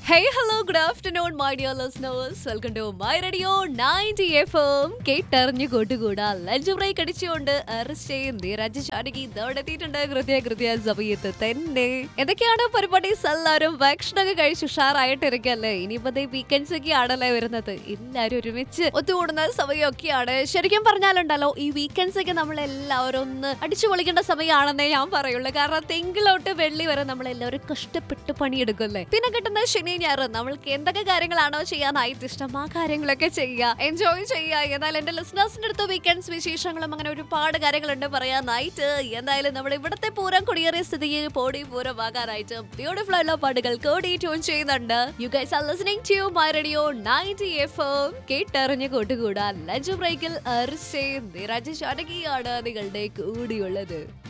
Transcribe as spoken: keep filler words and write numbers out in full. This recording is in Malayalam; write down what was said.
Hey, hello, good afternoon, my dear listeners. Welcome to my radio ninety F M. കേട്ടറിഞ്ഞു കൂട്ടുകൂടാ lunch break അടിച്ചുകൊണ്ട് അറസ്റ്റ് ചെയ്യുന്ന രാജശാനിക്ക് ഇതോടെ എത്തിയിട്ടുണ്ട് കൃത്യ കൃത്യ സമയത്ത് തന്നെ. എന്തൊക്കെയാണ് പരിപാടീസ്? എല്ലാവരും ഭക്ഷണമൊക്കെ കഴിച്ച് ഉഷാറായിട്ടിരിക്കല്ലേ? ഇനിയിപ്പോ വീക്കെൻഡ്സ് ഒക്കെ ആണല്ലേ വരുന്നത്. എല്ലാവരും ഒരുമിച്ച് ഒത്തുകൂടുന്ന സമയമൊക്കെയാണ്. ശരിക്കും പറഞ്ഞാലുണ്ടല്ലോ, ഈ വീക്കെൻഡ്സ് ഒക്കെ നമ്മൾ എല്ലാവരും ഒന്ന് അടിച്ചു പൊളിക്കേണ്ട സമയമാണെന്നേ ഞാൻ പറയുള്ളൂ. കാരണം തിങ്കളോട്ട് വെള്ളി വരെ നമ്മൾ എല്ലാവരും കഷ്ടപ്പെട്ട് പണിയെടുക്കല്ലേ. പിന്നെ കിട്ടുന്ന ശനി ഞായർ നമ്മൾക്ക് എന്തൊക്കെ കാര്യങ്ങളാണോ ചെയ്യാനായിട്ട് ഇഷ്ടം ആ കാര്യങ്ങളൊക്കെ ചെയ്യുക, എൻജോയ് ചെയ്യുക. എന്നാൽ എന്റെ ലിസണേഴ്സിന്റെ അടുത്ത് വീക്കെൻഡ്സ് വിശേഷങ്ങളും അങ്ങനെ ഒരുപാട് കാര്യങ്ങളുണ്ട് പറയാനായിട്ട്. എന്തായാലും നമ്മുടെ ഇവിടുത്തെ പൂരം കൊടിയേറിയ സ്ഥിതിക്ക് പോടി പൂരമാകാനായിട്ട് ബ്യൂട്ടിഫുൾ ആയിട്ടുള്ള പാട്ടുകൾ കോടി ട്യൂൺ ചെയ്യുന്നുണ്ട്. You guys are listening to my radio ninety F M. കേട്ടറിഞ്ഞ് കൂട്ടുകൂടാ ലഞ്ച് ബ്രേക്കിൽ രാജശാനകിയാണ് നിങ്ങളുടെ കൂടിയുള്ളത്.